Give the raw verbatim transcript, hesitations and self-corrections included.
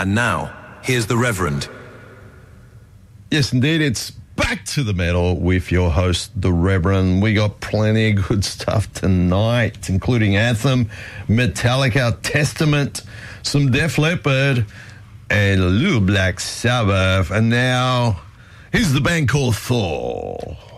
And now, here's the Reverend. Yes, indeed, it's back to the metal with your host, the Reverend. We got plenty of good stuff tonight, including Anthem, Metallica, Testament, some Def Leppard, and a little Black Sabbath. And now, here's the band called Thor.